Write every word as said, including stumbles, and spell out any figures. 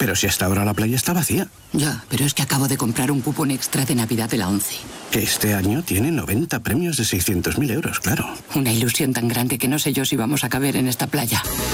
Pero si hasta ahora la playa está vacía. Ya, pero es que acabo de comprar un cupón extra de Navidad de la ONCE. Que este año tiene noventa premios de seiscientos mil euros, claro. Una ilusión tan grande que no sé yo si vamos a caber en esta playa.